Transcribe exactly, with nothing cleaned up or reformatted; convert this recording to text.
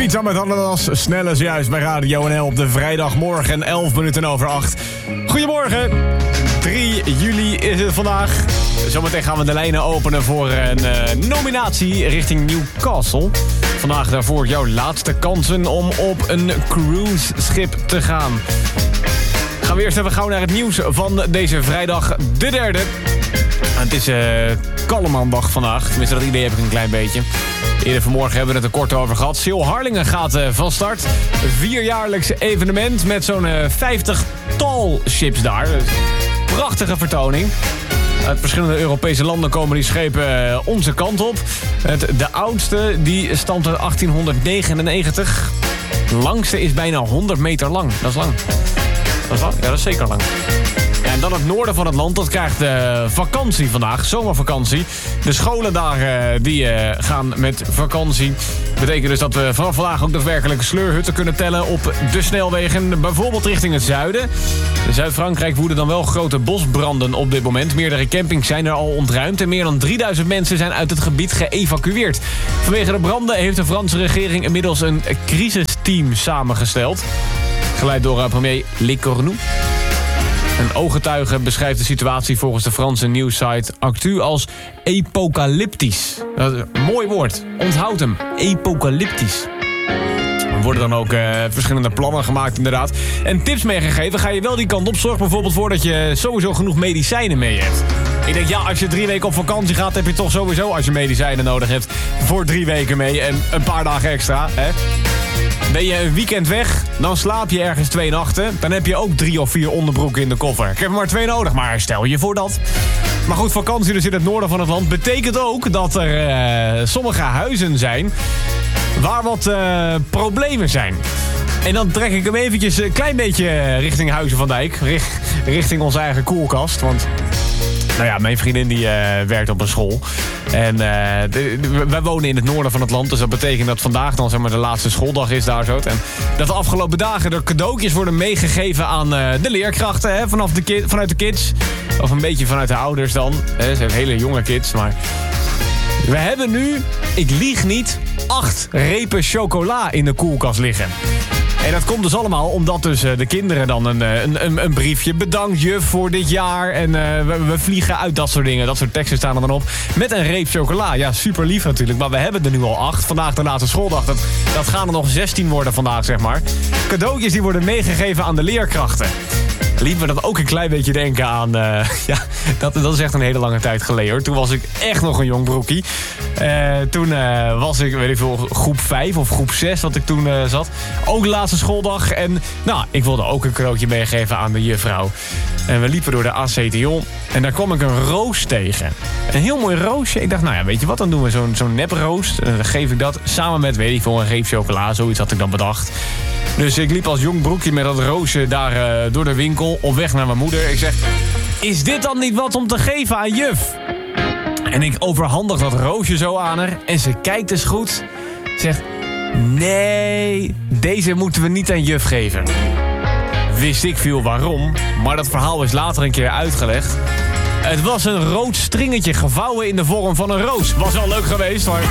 Pizza met ananas, snel is juist bij Radio N L op de vrijdagmorgen, elf minuten over acht. Goedemorgen, drie juli is het vandaag. Zometeen gaan we de lijnen openen voor een uh, nominatie richting Newcastle. Vandaag daarvoor jouw laatste kansen om op een cruiseschip te gaan. Gaan we eerst even gauw naar het nieuws van deze vrijdag, de derde. Het is uh, Kallemandag vandaag, tenminste dat idee heb ik een klein beetje. Eerder vanmorgen hebben we het er kort over gehad. Sil Harlingen gaat uh, van start. Vierjaarlijks evenement met zo'n uh, vijftig talships daar. Dus prachtige vertoning. Uit verschillende Europese landen komen die schepen uh, onze kant op. Het, de oudste die stamt uit achttienhonderdnegenennegentig. De langste is bijna honderd meter lang. Dat is lang. Dat is lang? Ja, dat is zeker lang. En dan het noorden van het land, dat krijgt uh, vakantie vandaag, zomervakantie. De scholen daar uh, die uh, gaan met vakantie. Betekent dus dat we vanaf vandaag ook daadwerkelijk sleurhutten kunnen tellen op de snelwegen. Bijvoorbeeld richting het zuiden. In Zuid-Frankrijk woeden dan wel grote bosbranden op dit moment. Meerdere campings zijn er al ontruimd en meer dan drieduizend mensen zijn uit het gebied geëvacueerd. Vanwege de branden heeft de Franse regering inmiddels een crisisteam samengesteld. Geleid door uh, premier Le Cornu. Een ooggetuige beschrijft de situatie volgens de Franse nieuwssite Actu als apocalyptisch. Dat is een mooi woord. Onthoud hem. Apocalyptisch. Er worden dan ook uh, verschillende plannen gemaakt inderdaad. En tips meegegeven. Ga je wel die kant op. Zorg bijvoorbeeld voor dat je sowieso genoeg medicijnen mee hebt. Ik denk, ja, als je drie weken op vakantie gaat, heb je toch sowieso, als je medicijnen nodig hebt, voor drie weken mee en een paar dagen extra. Hè? Ben je een weekend weg, dan slaap je ergens twee nachten. Dan heb je ook drie of vier onderbroeken in de koffer. Ik heb er maar twee nodig, maar stel je voor dat. Maar goed, vakantie dus in het noorden van het land betekent ook dat er uh, sommige huizen zijn waar wat uh, problemen zijn. En dan trek ik hem eventjes een klein beetje richting Huizen van Dijk. Richt, richting onze eigen koelkast, want nou ja, mijn vriendin die uh, werkt op een school. En uh, de, de, wij wonen in het noorden van het land. Dus dat betekent dat vandaag dan zeg maar de laatste schooldag is daar zo. En dat de afgelopen dagen er cadeautjes worden meegegeven aan uh, de leerkrachten. Hè, vanaf de ki- vanuit de kids. Of een beetje vanuit de ouders dan. Hè, ze hebben hele jonge kids. Maar we hebben nu, ik lieg niet, acht repen chocola in de koelkast liggen. En dat komt dus allemaal omdat dus uh, de kinderen dan een, een, een, een briefje. Bedankt juf voor dit jaar. En uh, we, we vliegen uit, dat soort dingen. Dat soort teksten staan er dan op. Met een reep chocola. Ja, super lief natuurlijk. Maar we hebben er nu al acht. Vandaag de laatste schooldag. Dat, dat gaan er nog zestien worden vandaag, zeg maar. Cadeautjes die worden meegegeven aan de leerkrachten. Liet me dat ook een klein beetje denken aan... Uh, ja, dat, dat is echt een hele lange tijd geleden, hoor. Toen was ik echt nog een jong broekie. Uh, toen uh, was ik, weet ik veel, groep vijf of groep zes, wat ik toen uh, zat. Ook de laatste schooldag. En nou, ik wilde ook een cadeautje meegeven aan de juffrouw. En we liepen door de A C T O. En daar kwam ik een roos tegen. Een heel mooi roosje. Ik dacht, nou ja, weet je wat, dan doen we zo'n, zo'n neproos. En dan geef ik dat samen met, weet ik veel, een reep chocola. Zoiets had ik dan bedacht. Dus ik liep als jong broekje met dat roosje daar uh, door de winkel op weg naar mijn moeder. Ik zeg, is dit dan niet wat om te geven aan juf? En ik overhandig dat roosje zo aan haar. En ze kijkt eens goed. Zegt, nee, deze moeten we niet aan juf geven. Wist ik veel waarom, maar dat verhaal is later een keer uitgelegd. Het was een rood stringetje gevouwen in de vorm van een roos. Was wel leuk geweest, maar